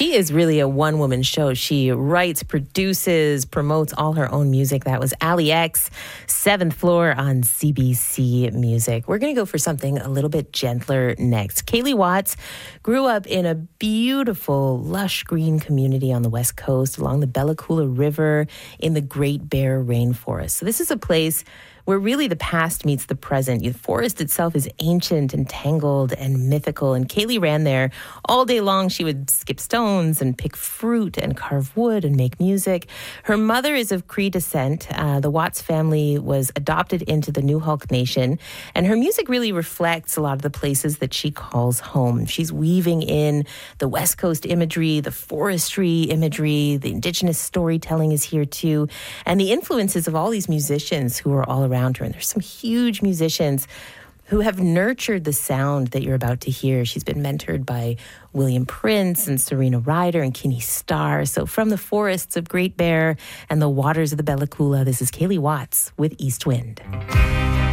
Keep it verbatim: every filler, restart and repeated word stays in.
She is really a one-woman show. She writes, produces, promotes all her own music. That was Allie X, Seventh Floor on C B C Music. We're going to go for something a little bit gentler next. Kaylee Watts grew up in a beautiful, lush green community on the West Coast along the Bella Coola River in the Great Bear Rainforest. So this is a place where really the past meets the present. The forest itself is ancient and tangled and mythical. And Kaylee ran there all day long. She would skip stones and pick fruit and carve wood and make music. Her mother is of Cree descent. Uh, the Watts family was adopted into the Newhalk Nation. And her music really reflects a lot of the places that she calls home. She's weaving in the West Coast imagery, the forestry imagery, the Indigenous storytelling is here too. And the influences of all these musicians who are all around around her. And there's some huge musicians who have nurtured the sound that you're about to hear. She's been mentored by William Prince and Serena Ryder and Kinney Starr. So from the forests of Great Bear and the waters of the Bella Coola, this is Kaylee Watts with East Wind.